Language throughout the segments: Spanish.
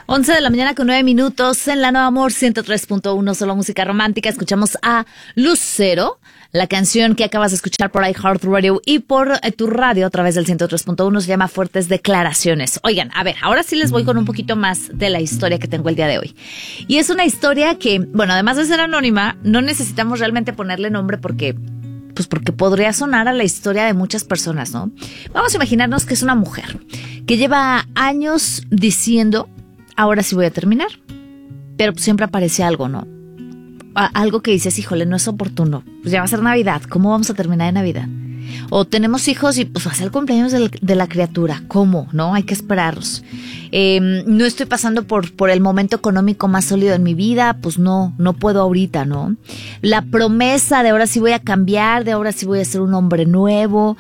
11 de la mañana con 9 minutos en la Nueva Amor 103.1, solo música romántica. Escuchamos a Lucero, la canción que acabas de escuchar por iHeartRadio y por tu radio a través del 103.1 se llama Fuertes Declaraciones. Oigan, a ver, ahora sí les voy con un poquito más de la historia que tengo el día de hoy. Y es una historia que, bueno, además de ser anónima, no necesitamos realmente ponerle nombre porque podría sonar a la historia de muchas personas, ¿no? Vamos a imaginarnos que es una mujer que lleva años diciendo, ahora sí voy a terminar, pero siempre aparece algo, ¿no? Algo que dices, híjole, no es oportuno, pues ya va a ser Navidad, ¿cómo vamos a terminar en Navidad? O tenemos hijos y pues va a ser el cumpleaños de la criatura, ¿cómo? ¿No? Hay que esperarlos. No estoy pasando por el momento económico más sólido en mi vida, pues no puedo ahorita, ¿no? La promesa de ahora sí voy a cambiar, de ahora sí voy a ser un hombre nuevo,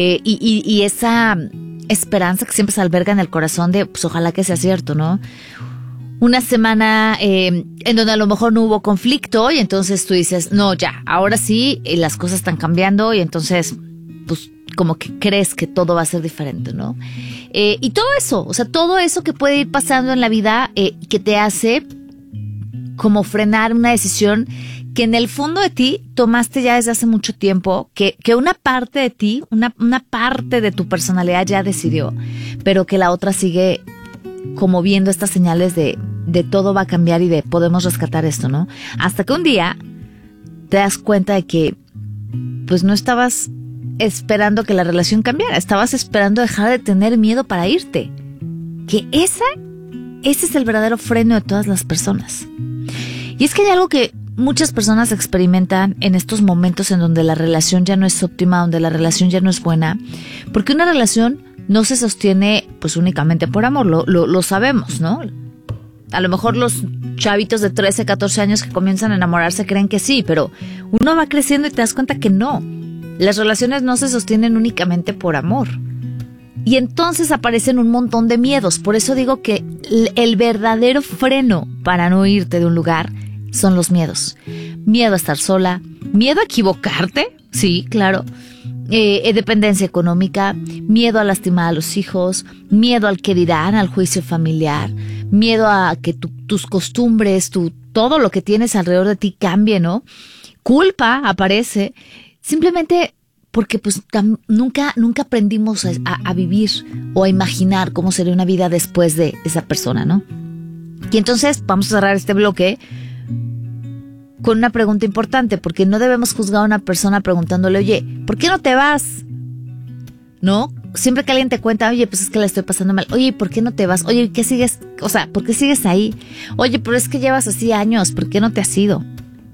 y esa esperanza que siempre se alberga en el corazón de, pues ojalá que sea cierto, ¿no? Una semana en donde a lo mejor no hubo conflicto y entonces tú dices, no, ya, ahora sí, las cosas están cambiando y entonces, pues como que crees que todo va a ser diferente, ¿no? Y todo eso, o sea, todo eso que puede ir pasando en la vida que te hace como frenar una decisión que en el fondo de ti tomaste ya desde hace mucho tiempo, que una parte de ti, una parte de tu personalidad ya decidió, pero que la otra sigue como viendo estas señales de todo va a cambiar y de podemos rescatar esto, ¿no? Hasta que un día te das cuenta de que pues no estabas esperando que la relación cambiara, estabas esperando dejar de tener miedo para irte. Que ese es el verdadero freno de todas las personas. Y es que hay algo que muchas personas experimentan en estos momentos en donde la relación ya no es óptima, donde la relación ya no es buena, porque una relación no se sostiene pues únicamente por amor, lo sabemos, ¿no? A lo mejor los chavitos de 13, 14 años que comienzan a enamorarse creen que sí, pero uno va creciendo y te das cuenta que no. Las relaciones no se sostienen únicamente por amor. Y entonces aparecen un montón de miedos. Por eso digo que el verdadero freno para no irte de un lugar son los miedos. Miedo a estar sola, miedo a equivocarte, sí, claro. Dependencia económica, miedo a lastimar a los hijos, miedo al que dirán, al juicio familiar, miedo a que tus costumbres, todo lo que tienes alrededor de ti cambie, ¿no? Culpa aparece, simplemente porque pues nunca aprendimos a vivir o a imaginar cómo sería una vida después de esa persona, ¿no? Y entonces vamos a cerrar este bloque con una pregunta importante, porque no debemos juzgar a una persona preguntándole, oye, ¿por qué no te vas? ¿No? Siempre que alguien te cuenta, oye, pues es que la estoy pasando mal. Oye, ¿por qué no te vas? Oye, ¿qué sigues? O sea, ¿por qué sigues ahí? Oye, pero es que llevas así años, ¿por qué no te has ido?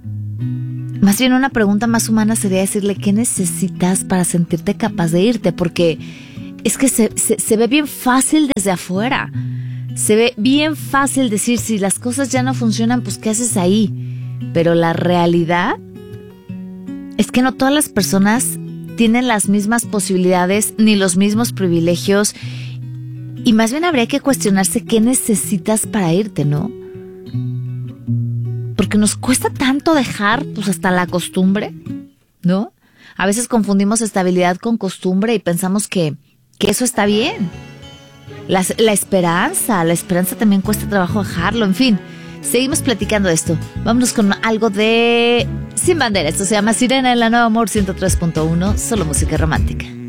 Más bien una pregunta más humana sería decirle, ¿qué necesitas para sentirte capaz de irte? Porque es que se ve bien fácil desde afuera. Se ve bien fácil decir, si las cosas ya no funcionan, pues ¿qué haces ahí? Pero la realidad es que no todas las personas tienen las mismas posibilidades ni los mismos privilegios, y más bien habría que cuestionarse qué necesitas para irte, ¿no? Porque nos cuesta tanto dejar, pues hasta la costumbre, ¿no? A veces confundimos estabilidad con costumbre y pensamos que eso está bien. La esperanza también cuesta trabajo dejarlo, en fin. Seguimos platicando de esto. Vámonos con algo de Sin Bandera. Esto se llama Sirena en la Nueva Amor 103.1. Solo música romántica.